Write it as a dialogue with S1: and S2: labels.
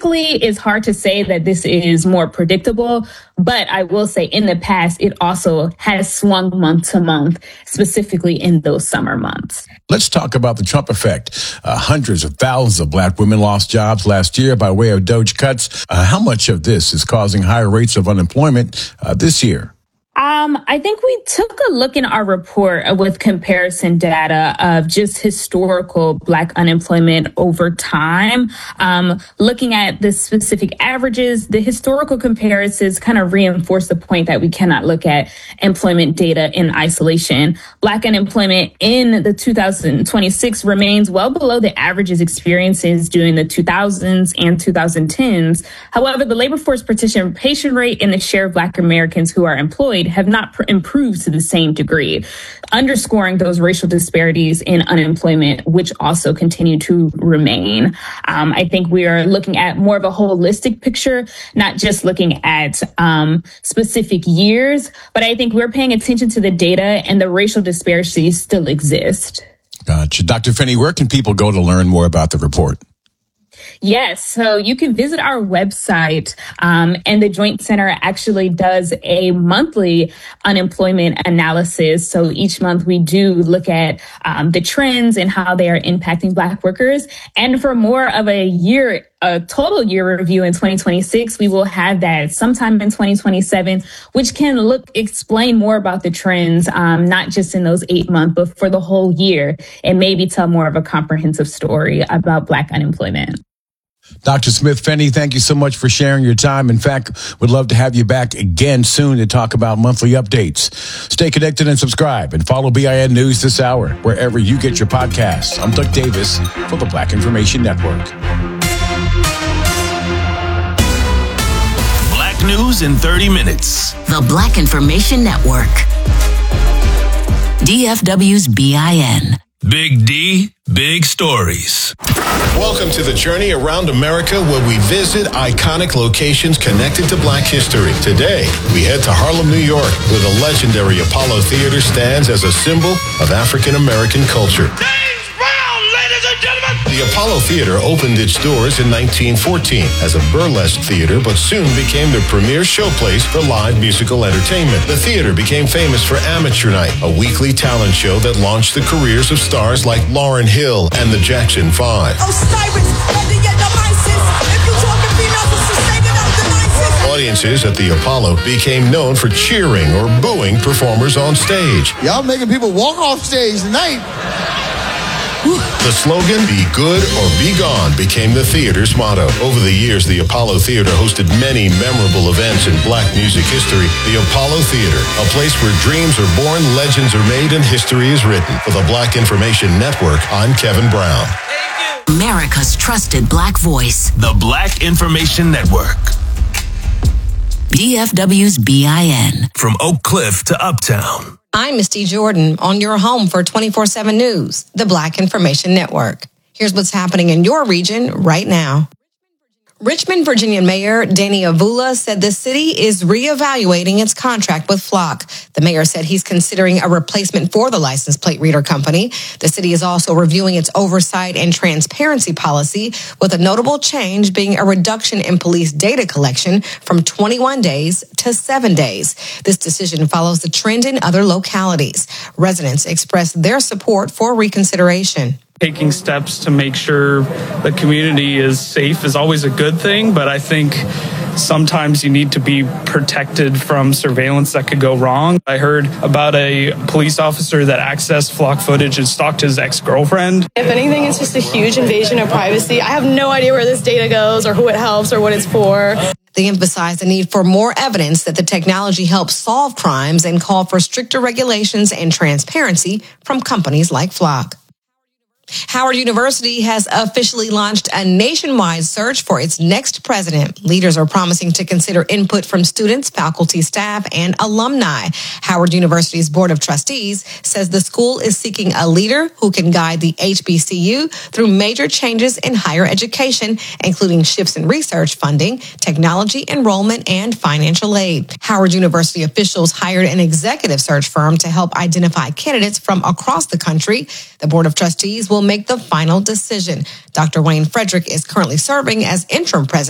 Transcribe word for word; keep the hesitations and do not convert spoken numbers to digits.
S1: Statistically, it's hard to say that this is more predictable, but I will say in the past, it also has swung month to month, specifically in those summer months.
S2: Let's talk about the Trump effect. Uh, hundreds of thousands of black women lost jobs last year by way of DOGE cuts. Uh, how much of this is causing higher rates of unemployment uh, this year?
S1: Um, I think we took a look in our report with comparison data of just historical Black unemployment over time. Um, looking at the specific averages, the historical comparisons kind of reinforce the point that we cannot look at employment data in isolation. Black unemployment in the two thousand twenty-six remains well below the averages experiences during the two thousands and twenty tens. However, the labor force participation rate and the share of Black Americans who are employed have not pr- improved to the same degree, underscoring those racial disparities in unemployment, which also continue to remain. Um, I think we are looking at more of a holistic picture, not just looking at um, specific years, but I think we're paying attention to the data, and the racial disparities still exist.
S2: Gotcha. Doctor Finney, where can people go to learn more about the report?
S1: Yes, so you can visit our website, um, and the Joint Center actually does a monthly unemployment analysis. So each month we do look at um, the trends and how they are impacting Black workers. And for more of a year, a total year review in twenty twenty-six, we will have that sometime in twenty twenty-seven, which can look explain more about the trends, um, not just in those eight months, but for the whole year, and maybe tell more of a comprehensive story about Black unemployment.
S2: Doctor Smith-Finney, thank you so much for sharing your time. In fact, we'd love to have you back again soon to talk about monthly updates. Stay connected and subscribe, and follow B I N News this hour wherever you get your podcasts. I'm Doug Davis for the Black Information Network.
S3: Black News in thirty minutes.
S4: The Black Information Network. D F W's B I N.
S3: Big D, big stories.
S5: Welcome to the journey around America, where we visit iconic locations connected to Black history. Today, we head to Harlem, New York, where the legendary Apollo Theater stands as a symbol of African American culture.
S3: James Brown, ladies and gentlemen!
S5: The Apollo Theater opened its doors in nineteen fourteen as a burlesque theater, but soon became the premier showplace for live musical entertainment. The theater became famous for Amateur Night, a weekly talent show that launched the careers of stars like Lauryn Hill and the Jackson Five. Audiences at the Apollo became known for cheering or booing performers on stage.
S6: Y'all making people walk off stage tonight.
S5: The slogan, "Be good or be gone," became the theater's motto. Over the years, the Apollo Theater hosted many memorable events in Black music history. The Apollo Theater, a place where dreams are born, legends are made, and history is written. For the Black Information Network, I'm Kevin Brown.
S4: America's trusted Black voice.
S3: The Black Information Network.
S4: D F W's B I N.
S3: From Oak Cliff to Uptown.
S7: I'm Misty Jordan on your home for twenty-four seven News, the Black Information Network. Here's what's happening in your region right now. Richmond, Virginia Mayor Danny Avula said the city is reevaluating its contract with Flock. The mayor said he's considering a replacement for the license plate reader company. The city is also reviewing its oversight and transparency policy, with a notable change being a reduction in police data collection from twenty-one days to seven days. This decision follows the trend in other localities. Residents expressed their support for reconsideration.
S8: Taking steps to make sure the community is safe is always a good thing, but I think sometimes you need to be protected from surveillance that could go wrong. I heard about a police officer that accessed Flock footage and stalked his ex-girlfriend.
S9: If anything, it's just a huge invasion of privacy. I have no idea where this data goes or who it helps or what it's for.
S7: They emphasized the need for more evidence that the technology helps solve crimes and called for stricter regulations and transparency from companies like Flock. Howard University has officially launched a nationwide search for its next president. Leaders are promising to consider input from students, faculty, staff, and alumni. Howard University's Board of Trustees says the school is seeking a leader who can guide the H B C U through major changes in higher education, including shifts in research funding, technology enrollment, and financial aid. Howard University officials hired an executive search firm to help identify candidates from across the country. The Board of Trustees will make the final decision. Doctor Wayne Frederick is currently serving as interim president.